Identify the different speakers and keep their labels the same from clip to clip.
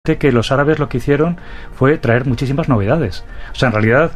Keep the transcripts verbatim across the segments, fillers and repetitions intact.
Speaker 1: que los árabes lo que hicieron fue traer muchísimas novedades. O sea, en realidad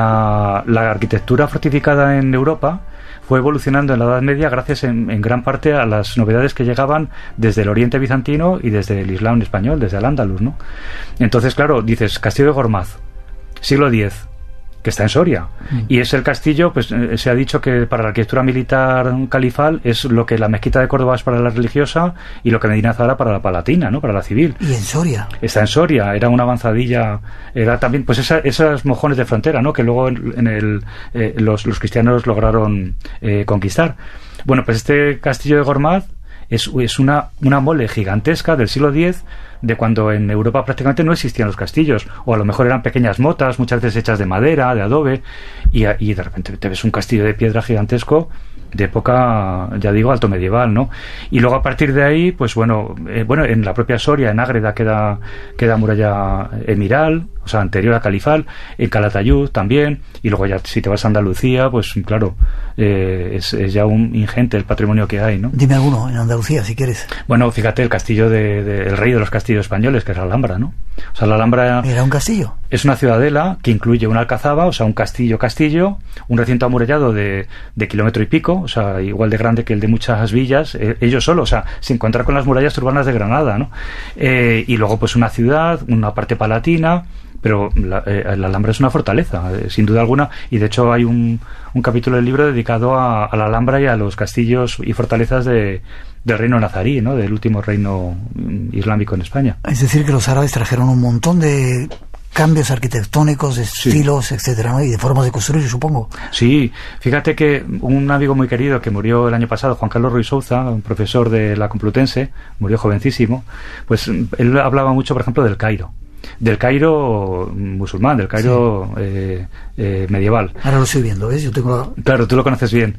Speaker 1: la, la arquitectura fortificada en Europa fue evolucionando en la Edad Media gracias en, en gran parte a las novedades que llegaban desde el Oriente Bizantino y desde el Islam español, desde Al-Ándalus, ¿no? Entonces, claro, dices, Castillo de Gormaz, siglo diez, que está en Soria, mm. y es el castillo, pues eh, se ha dicho que para la arquitectura militar califal es lo que la mezquita de Córdoba es para la religiosa y lo que Medina Zahara para la palatina, ¿no? Para la civil.
Speaker 2: Y en Soria.
Speaker 1: Está en Soria, era una avanzadilla, era también, pues esa, esas mojones de frontera, ¿no? Que luego en, en el eh, los, los cristianos lograron eh, conquistar. Bueno, pues este castillo de Gormaz es, es una, una mole gigantesca del siglo diez, de cuando en Europa prácticamente no existían los castillos, o a lo mejor eran pequeñas motas, muchas veces hechas de madera, de adobe, y, y de repente te ves un castillo de piedra gigantesco de época, ya digo, alto medieval, ¿no? Y luego a partir de ahí, pues bueno, eh, bueno, en la propia Soria, en Ágreda queda, queda muralla emiral, o sea, anterior a califal, en Calatayud también, y luego ya si te vas a Andalucía, pues claro, eh, es, es ya un ingente el patrimonio que hay, ¿no?
Speaker 2: Dime alguno en Andalucía, si quieres.
Speaker 1: Bueno, fíjate, el castillo de, de el rey de los castillos españoles, que es la Alhambra, ¿no? O sea, la Alhambra...
Speaker 2: ¿Era un castillo?
Speaker 1: Es una ciudadela que incluye una alcazaba, o sea, un castillo-castillo, un recinto amurallado de, de kilómetro y pico, o sea, igual de grande que el de muchas villas, eh, ellos solo, o sea, sin contar con las murallas urbanas de Granada, ¿no? Eh, y luego, pues, una ciudad, una parte palatina, pero la, eh, la Alhambra es una fortaleza, eh, sin duda alguna, y de hecho hay un, un capítulo del libro dedicado a, a la Alhambra y a los castillos y fortalezas de, del reino nazarí, ¿no? Del último reino islámico en España.
Speaker 2: Es decir, que los árabes trajeron un montón de cambios arquitectónicos, de estilos, sí, etcétera, ¿no? Y de formas de construir, supongo.
Speaker 1: Sí, fíjate que un amigo muy querido que murió el año pasado, Juan Carlos Ruiz Souza, un profesor de la Complutense, murió jovencísimo, pues él hablaba mucho, por ejemplo, del Cairo. Del Cairo musulmán, del Cairo sí. eh, eh, medieval.
Speaker 2: Ahora lo estoy viendo, ¿ves? Yo tengo...
Speaker 1: Claro, tú lo conoces bien.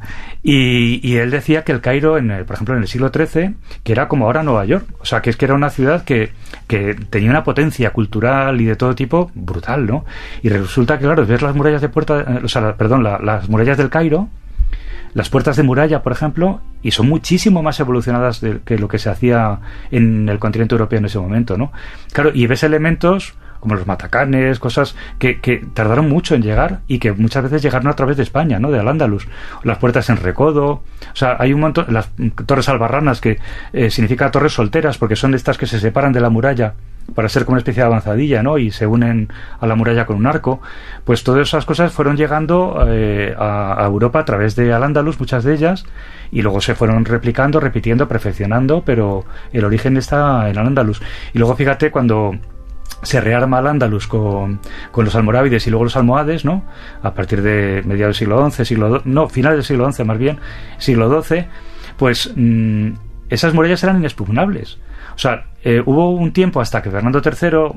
Speaker 1: Y, y él decía que el Cairo, en el, por ejemplo, en el siglo trece, que era como ahora Nueva York. O sea, que es que era una ciudad que, que tenía una potencia cultural y de todo tipo brutal, ¿no? Y resulta que, claro, ves las murallas de puerta, eh, o sea, perdón, la, las murallas del Cairo, las puertas de muralla, por ejemplo, y son muchísimo más evolucionadas de, que lo que se hacía en el continente europeo en ese momento, ¿no? Claro, y ves elementos como los matacanes, cosas que, que tardaron mucho en llegar y que muchas veces llegaron a través de España, ¿no? De Al-Ándalus. Las puertas en recodo, o sea, hay un montón, las torres albarranas, que eh, significa torres solteras, porque son estas que se separan de la muralla para ser como una especie de avanzadilla, ¿no? Y se unen a la muralla con un arco. Pues todas esas cosas fueron llegando eh, a, a Europa a través de Al-Ándalus, muchas de ellas, y luego se fueron replicando, repitiendo, perfeccionando, pero el origen está en Al-Ándalus. Y luego fíjate cuando se rearma Al-Ándalus con, con los almorávides y luego los almohades, ¿no? A partir de mediados del siglo once, siglo do... no, finales del siglo once más bien, siglo doce, pues mmm, esas murallas eran inexpugnables. O sea, eh, hubo un tiempo hasta que Fernando tercero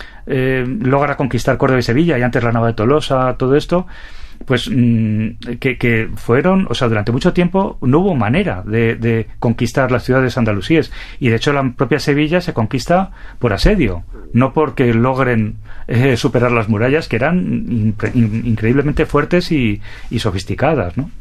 Speaker 1: eh, logra conquistar Córdoba y Sevilla, y antes la Nava de Tolosa, todo esto, pues mmm, que, que fueron, o sea, durante mucho tiempo no hubo manera de, de conquistar las ciudades andalusíes, y de hecho la propia Sevilla se conquista por asedio, no porque logren eh, superar las murallas, que eran incre- increíblemente fuertes y, y sofisticadas, ¿no?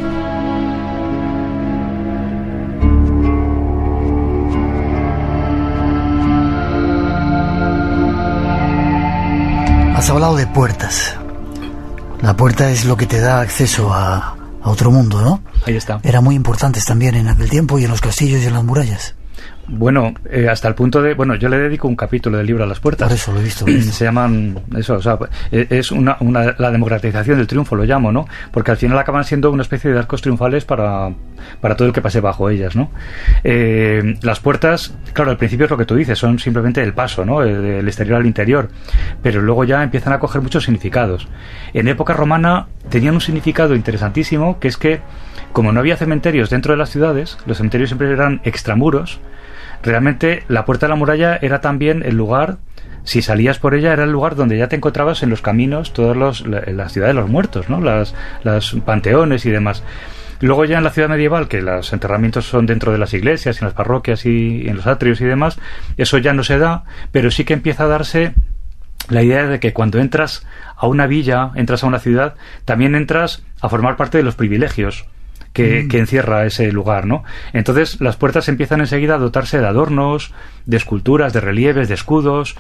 Speaker 2: Has hablado de puertas. La puerta es lo que te da acceso a, a otro mundo, ¿no?
Speaker 1: Ahí está.
Speaker 2: Eran muy importantes también en aquel tiempo, y en los castillos y en las murallas.
Speaker 1: Bueno, eh, hasta el punto de... Bueno, yo le dedico un capítulo del libro a las puertas.
Speaker 2: Por eso lo he visto. Lo he visto.
Speaker 1: Se llaman... Eso, o sea, es una, una, la democratización del triunfo, lo llamo, ¿no? Porque al final acaban siendo una especie de arcos triunfales para, para todo el que pase bajo ellas, ¿no? Eh, las puertas, claro, al principio es lo que tú dices, son simplemente el paso, ¿no? Del exterior al interior. Pero luego ya empiezan a coger muchos significados. En época romana tenían un significado interesantísimo, que es que, como no había cementerios dentro de las ciudades, los cementerios siempre eran extramuros. Realmente la puerta de la muralla era también el lugar, si salías por ella, era el lugar donde ya te encontrabas en los caminos, todas los, la, la ciudad de los muertos, ¿no? Las, las panteones y demás. Luego ya en la ciudad medieval, que los enterramientos son dentro de las iglesias, en las parroquias y en los atrios y demás, eso ya no se da, pero sí que empieza a darse la idea de que cuando entras a una villa, entras a una ciudad, también entras a formar parte de los privilegios que,
Speaker 2: Mm.
Speaker 1: que encierra ese lugar, ¿no? Entonces las puertas empiezan enseguida a dotarse de adornos, de esculturas, de relieves, de escudos,